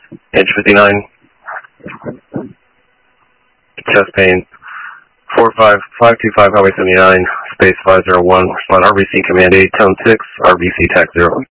Inch 59. Chest pain. 45525 Highway 79, space 501. Respond RBC Command 8, Tone 6, RBC TAC 0.